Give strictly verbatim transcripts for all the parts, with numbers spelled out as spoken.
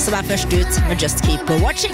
som er først ut med Just Keep Watching.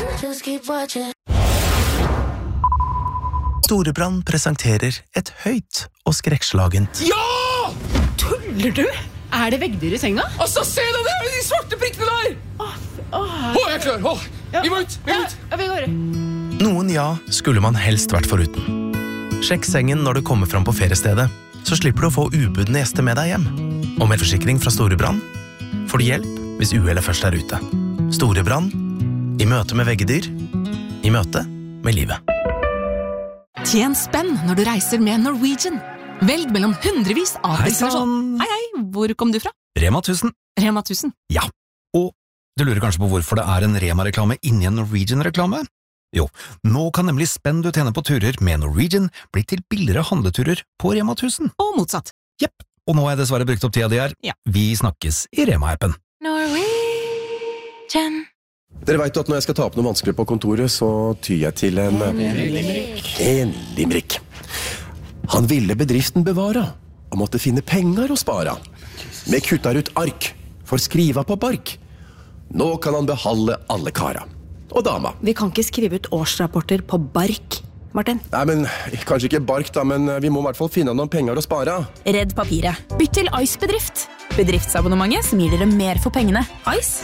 Storebrand presenterer et høyt og skrekkslagent. Ja! Tuller du? Er det veggdyr i senga? Altså, se deg der, de svarte prikkene der! Åh, åh, Å, jeg er klar, åh, vi må ut, vi må ut. Ja, vi går. Noen ja skulle man helst vært foruten. Sjekk sengen når du kommer fram på feriestedet, så slipper du å få ubudne gjester med deg hjem. Og med forsikring fra Storebrand får du hjelp hvis uhellet først er ute. Storebrand, i møte med veggedyr, i møte med livet. Tjen spenn når du reiser med Norwegian. Velg mellom hundrevis av destinasjoner. Hei, hei, hvor kom du fra? Rema tusen. Rema tusen. Ja, og du lurer kanskje på hvorfor det er en Rema-reklame inni en Norwegian-reklame? Jo, nå kan nemlig spenn du tjener på turer med Norwegian bli til billigere handleturer på Rema tusen. Og motsatt. Jepp, og nå har jeg dessverre brukt opp tida di her. Ja. Vi snakkes i Rema-appen. Norwegian. Dere vet at når jeg skal ta opp noe vanskelig på kontoret, så tyr jeg til en... En limerick. Han ville bedriften bevare, og måtte finne penger å spare. Vi kuttar ut ark, for skriva på bark. Nå kan han beholde alle kara. Og dama. Vi kan ikke skrive ut årsrapporter på bark, Martin. Nei, men kanskje ikke bark da, men vi må i hvert fall finne noen penger å spare. Redd papiret. Bytt til Ice Bedrift. Bedriftsabonnementet som gir dere mer for pengene. Ice.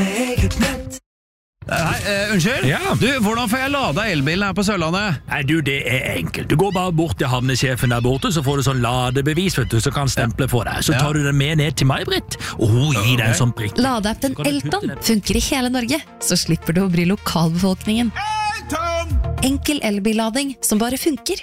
Hei, uh, unnskyld? Ja. Du, hvordan får jeg lada elbilen her på Sørlandet? Nei, du, det er enkelt. Du går bare bort til havnesjefen der borte, så får du sånn ladebevis, vet du, så kan stemple for deg. Så Ja. tar du den med ned til meg, Britt, og hun gir deg en sånn prikk. Ladeappen Elton funker i hele Norge, så slipper du å bry lokalbefolkningen. Elton! Enkel elbillading som bare funker.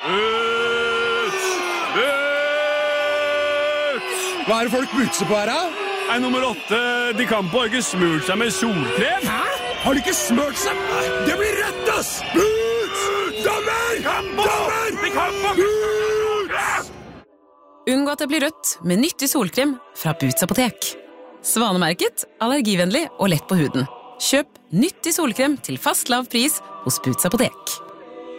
Hva er det folk bukser på her, da? Nei, nummer åtte, de kan på ikke smurt seg med solkrem. Hæ? Har de ikke smørt seg? Det blir rett, ass! Boots! Dommer! Dommer! De kan på! Boots! Unngå at det blir rødt med nyttig solkrem fra Boots apotek. Svanemerket, allergivennlig og lett på huden. Kjøp nyttig solkrem til fast lav pris hos Boots apotek.